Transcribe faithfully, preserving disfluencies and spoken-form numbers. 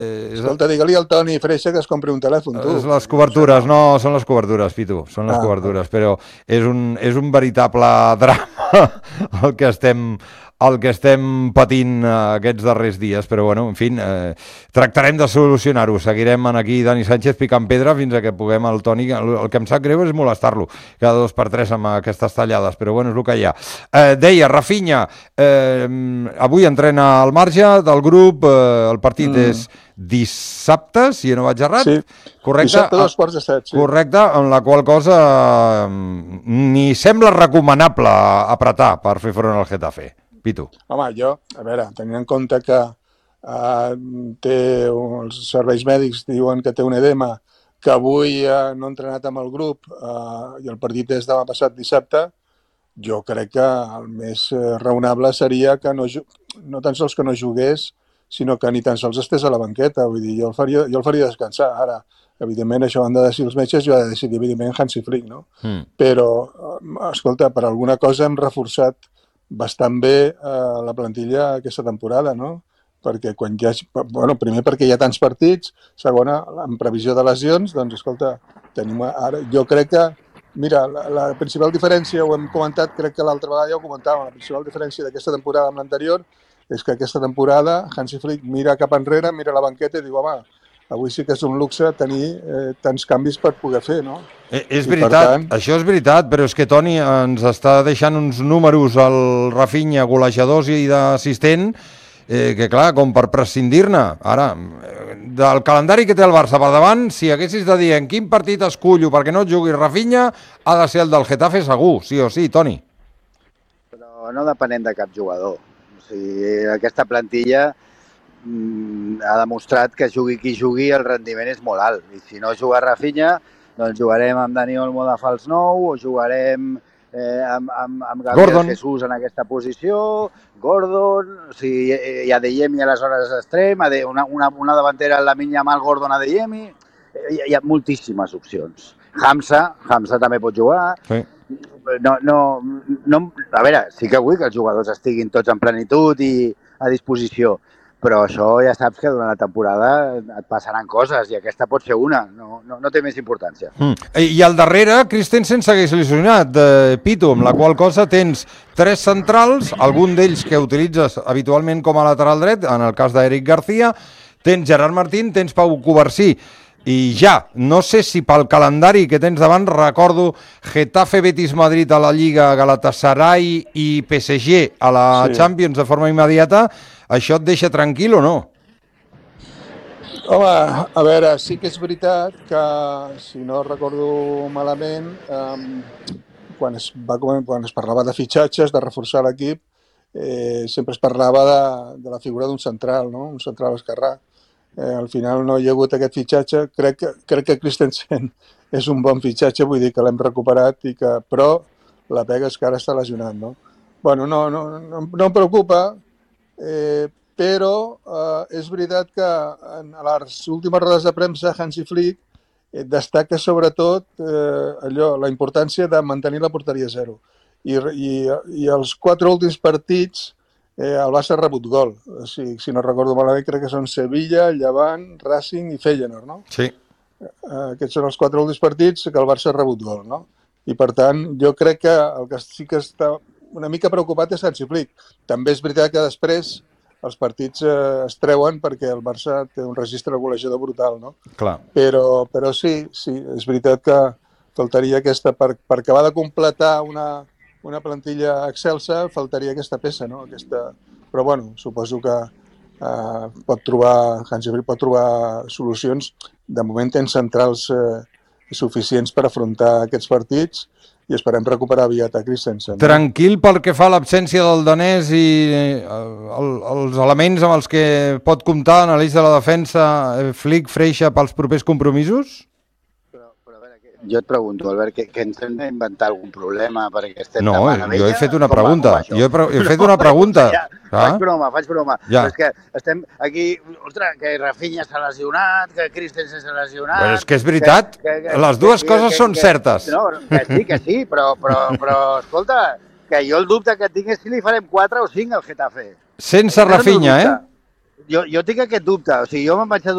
Eh, Escolta, digue-li al Toni Freixa que es compri un telèfon, tu. És les cobertures, no, són les cobertures, Pitu, són les Ah, cobertures, però és un, és un veritable drama el que estem, el que estem patint aquests darrers dies, però bueno, en fi, eh, tractarem de solucionar-ho, seguirem aquí Dani Sánchez picant pedra fins a que puguem el Toni, el, el que em sap greu és molestar-lo cada dos per tres amb aquestes tallades, però bueno, és el que hi ha. Eh, deia, Rafinha, eh, avui entrena al marge del grup, eh, el partit mm. és dissabte, si no vaig errat, sí. correcte? Dissabte dos quarts de set, sí. Correcte, en la qual cosa ni sembla recomanable apretar per fer front al Getafe. Pitu. Home, jo, a veure, tenint en compte que uh, té els serveis mèdics diuen que té un edema, que avui uh, no ha entrenat amb el grup uh, i el partit és demà passat dissabte, jo crec que el més uh, raonable seria que no, no tan sols que no jugués, sinó que ni tan sols estés a la banqueta. Vull dir, jo el faria, jo el faria descansar. Ara, evidentment, això han de decidir els metges i ho ha de decidir, evidentment, Hansi Flick, no? Mm. Però, escolta, per alguna cosa hem reforçat bastant bé eh, la plantilla aquesta temporada, no? Perquè quan hi ha... Bueno, primer perquè hi ha tants partits, segona, en previsió de lesions, doncs, escolta, tenim ara... Jo crec que, mira, la, la principal diferència, ho hem comentat, crec que l'altra vegada ja ho comentàvem, la principal diferència d'aquesta temporada amb l'anterior és que aquesta temporada Hansi Flick mira cap enrere, mira la banqueta i diu, home, avui sí que és un luxe tenir eh, tants canvis per poder fer, no? Eh, és I veritat, tant... això és veritat, però és que Toni ens està deixant uns números al Rafinha, golejadors i d'assistent, eh, que clar, com per prescindir-ne. Ara, del calendari que té el Barça per davant, si haguessis de dir en quin partit escullo perquè no et jugui Rafinha, ha de ser el del Getafe segur, sí o sí, Toni. Però no depenem de cap jugador. O sigui, aquesta plantilla mm, ha demostrat que jugui qui jugui el rendiment és molt alt. I si no juga Rafinha, doncs jugarem amb Dani Olmo de fals nou o jugarem eh, amb, amb, amb Gabriel Gordon. Jesus en aquesta posició, Gordon, o sigui, hi ha Adeyemi aleshores extrem, una, una, una davantera en la minya amb el Gordon Adeyemi, hi, hi ha moltíssimes opcions. Hamza, Hamza també pot jugar. Sí. No, no, no, a veure, sí que vull que els jugadors estiguin tots en plenitud i a disposició, però això ja saps que durant la temporada et passaran coses i aquesta pot ser una, no, no, no té més importància. Mm. I al darrere, Christensen segueix lesionat, eh, Pitu, amb la qual cosa tens tres centrals, algun d'ells que utilitzes habitualment com a lateral dret, en el cas d'Eric García, tens Gerard Martín, tens Pau Covarsí, i ja, no sé si pel calendari que tens davant, recordo Getafe, Betis, Madrid a la Lliga, Galatasaray i P S G a la sí. Champions de forma immediata, això et deixa tranquil o no? Home, a veure, sí que és veritat que, si no recordo malament, eh, quan, es va, quan es parlava de fitxatges, de reforçar l'equip, eh, sempre es parlava de, de la figura d'un central, no? Un central esquerrà. Eh, al final no hi ha hagut aquest fitxatge. Crec que, crec que Christensen és un bon fitxatge, vull dir que l'hem recuperat, i que, però la pega és que ara està lesionat, no? Bueno, no, no, no, no em preocupa, eh, però eh, és veritat que en les últimes rodes de premsa Hansi Flick eh, destaca sobretot eh, allò, la importància de mantenir la porteria zero. I, i, i els quatre últims partits Eh, el Barça ha rebut gol. O sigui, si no recordo malament, crec que són Sevilla, Llevant, Racing i Feyenoord, no? Sí. Eh, aquests són els quatre últims partits que el Barça ha rebut gol, no? I per tant, jo crec que el que sí que està una mica preocupat és Hansi Flick. També és veritat que després els partits eh, es treuen perquè el Barça té un registre golejador brutal, no? Clar. Però, però sí, sí, és veritat que faltaria aquesta, per, per acabar de completar una... una plantilla excelsa, faltaria aquesta peça, no? Aquesta... Però, bueno, suposo que eh, pot trobar, Hansi Flick pot trobar solucions. De moment tens centrals eh, suficients per afrontar aquests partits i esperem recuperar aviat a Christensen. No? Tranquil pel que fa a l'absència del danès i eh, el, els elements amb els que pot comptar en l'eix de la defensa eh, Flick, Freixa pels propers compromisos? Jo et pregunto, Albert, que, que ens hem d'inventar algun problema perquè estem no, de jo he fet una pregunta. Jo he, pre he fet una pregunta. Ja, ah? Faig broma, faig broma. Ja. Però és que estem aquí, ostres, que Rafinha s'ha lesionat, que Christensen s'ha lesionat... Però és que és veritat, que, que, les dues que, coses que, són que, certes. No, que sí, que sí, però, però, però escolta, que jo el dubte que tinc és si li farem quatre o cinc al Getafe. Sense Rafinha, eh? Jo, jo tinc aquest dubte, o sigui, jo me'n vaig a